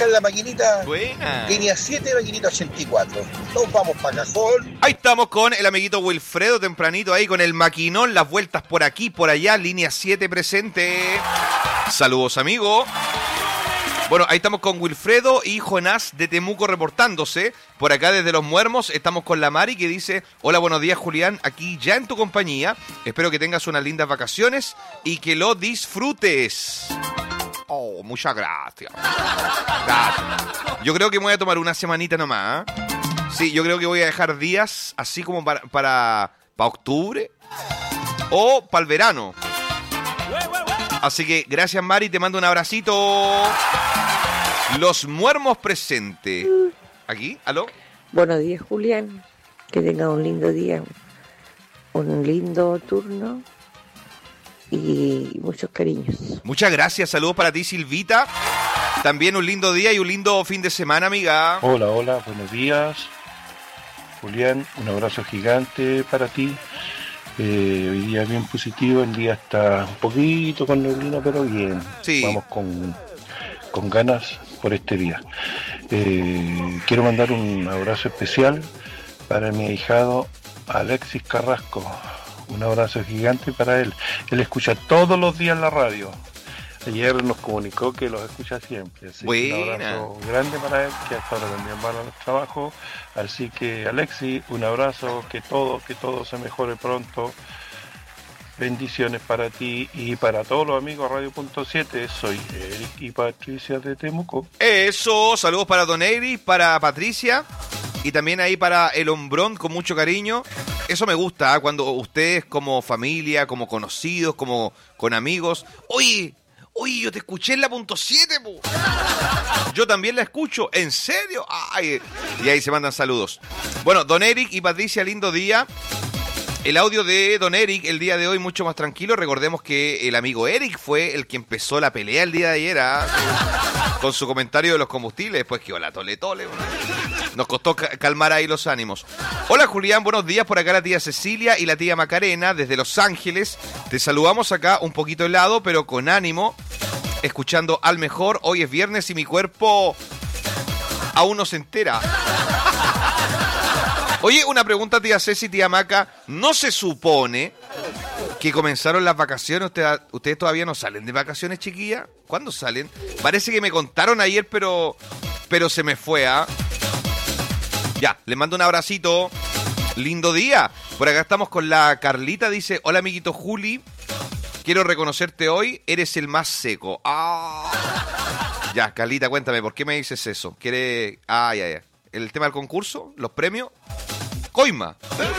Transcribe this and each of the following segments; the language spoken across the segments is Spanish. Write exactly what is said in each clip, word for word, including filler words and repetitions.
buscar la maquinita. Buena. Línea siete, maquinita ochenta y cuatro. Nos vamos para Cajón. Ahí estamos con el amiguito Wilfredo tempranito ahí con el maquinón, las vueltas por aquí, por allá, línea siete presente. Saludos, amigo. Bueno, ahí estamos con Wilfredo y Jonás de Temuco reportándose. Por acá desde Los Muermos estamos con la Mari que dice: hola, buenos días, Julián, aquí ya en tu compañía. Espero que tengas unas lindas vacaciones y que lo disfrutes. Oh, muchas gracias. Gracias. Yo creo que me voy a tomar una semanita nomás. ¿eh? Sí, yo creo que voy a dejar días así como para, para, para octubre o para el verano. Así que gracias, Mari, te mando un abracito. Los Muermos presente. Aquí, ¿aló? Buenos días, Julián. Que tenga un lindo día, un lindo turno y muchos cariños. Muchas gracias, saludos para ti, Silvita. También un lindo día y un lindo fin de semana, amiga. Hola, hola, buenos días. Julián, un abrazo gigante para ti. Eh, hoy día bien positivo, el día está un poquito con neblina, pero bien. Sí. Vamos con, con ganas por este día. Eh, quiero mandar un abrazo especial para mi ahijado Alexis Carrasco. Un abrazo gigante para él. Él escucha todos los días la radio. Ayer nos comunicó que los escucha siempre. Así que un abrazo grande para él, que hasta ahora también va a los trabajos. Así que, Alexis, un abrazo, que todo, que todo se mejore pronto. Bendiciones para ti y para todos los amigos Radio Punto siete. Soy Eric y Patricia de Temuco. Eso, saludos para Don Eric, para Patricia y también ahí para el Hombrón con mucho cariño. Eso me gusta, ¿eh? Cuando ustedes como familia, como conocidos, como con amigos. Oye, oye, yo te escuché en la Punto siete, po. Yo también la escucho, ¿en serio? Ay, y ahí se mandan saludos. Bueno, Don Eric y Patricia, lindo día. El audio de Don Eric el día de hoy mucho más tranquilo. Recordemos que el amigo Eric fue el que empezó la pelea el día de ayer, ¿eh? Con su comentario de los combustibles. Después que hola, tole, tole. Nos costó calmar ahí los ánimos. Hola, Julián, buenos días. Por acá la tía Cecilia y la tía Macarena desde Los Ángeles. Te saludamos acá un poquito helado, pero con ánimo. Escuchando al mejor. Hoy es viernes y mi cuerpo aún no se entera. Oye, una pregunta, tía Ceci, tía Maca. ¿No se supone que comenzaron las vacaciones? ¿Ustedes, ¿Ustedes todavía no salen de vacaciones, chiquilla? ¿Cuándo salen? Parece que me contaron ayer, pero, pero se me fue, ¿ah? ¿eh? Ya, les mando un abracito. Lindo día. Por acá estamos con la Carlita. Dice: hola, amiguito Juli. Quiero reconocerte hoy. Eres el más seco. Ah. Ya, Carlita, cuéntame, ¿por qué me dices eso? ¿Quiere...? Ah, ya, ya. ¿El tema del concurso? ¿Los premios? ¡Coima!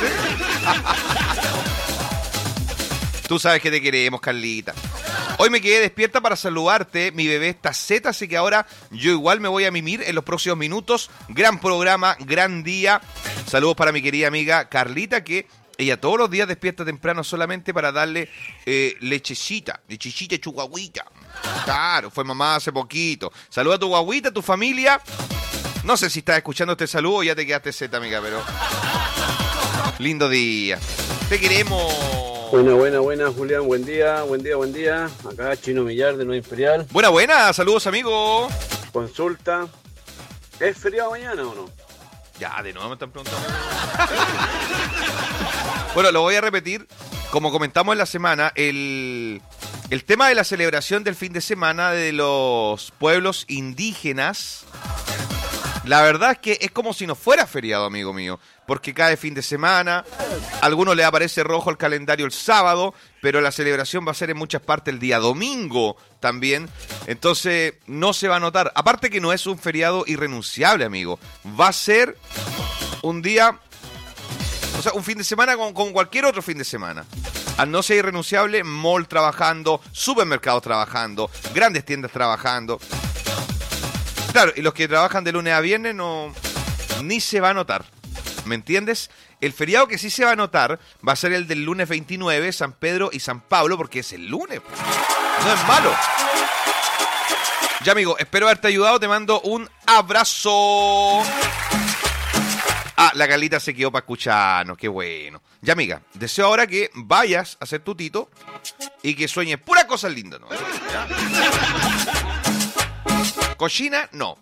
Tú sabes que te queremos, Carlita. Hoy me quedé despierta para saludarte. Mi bebé está zeta, así que ahora yo igual me voy a mimir en los próximos minutos. Gran programa, gran día. Saludos para mi querida amiga Carlita, que ella todos los días despierta temprano solamente para darle eh, lechecita, lechecita, chu guaguita. Claro, fue mamá hace poquito. Saluda a tu guaguita, a tu familia. No sé si estás escuchando este saludo o ya te quedaste zeta, amiga, pero... Lindo día. Te queremos. Buena, buena, buena, Julián. Buen día, buen día, buen día. Acá Chino Millar de Nueva Imperial. Buena, buena. Saludos, amigo. Consulta. ¿Es feriado mañana o no? Ya, de nuevo me están preguntando. Bueno, lo voy a repetir. Como comentamos en la semana, el, el tema de la celebración del fin de semana de los pueblos indígenas... La verdad es que es como si no fuera feriado, amigo mío, porque cae fin de semana, a algunos les aparece rojo el calendario el sábado, pero la celebración va a ser en muchas partes el día domingo también, entonces no se va a notar. Aparte que no es un feriado irrenunciable, amigo, va a ser un día, o sea, un fin de semana como, como cualquier otro fin de semana. Al no ser irrenunciable, mall trabajando, supermercados trabajando, grandes tiendas trabajando. Claro, y los que trabajan de lunes a viernes no ni se va a notar, ¿me entiendes? El feriado que sí se va a notar va a ser el del lunes veintinueve, San Pedro y San Pablo, porque es el lunes. No es malo. Ya, amigo, espero haberte ayudado, te mando un abrazo. Ah, la Carlita se quedó para escucharnos, qué bueno. Ya, amiga, deseo ahora que vayas a hacer tu tito y que sueñes pura cosa linda, ¿no? ¿Ya? Cochina, no.